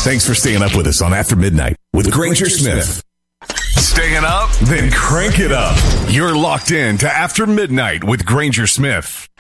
Thanks for staying up with us on After Midnight with Granger Smith. Staying up? Then crank it up. You're locked in to After Midnight with Granger Smith.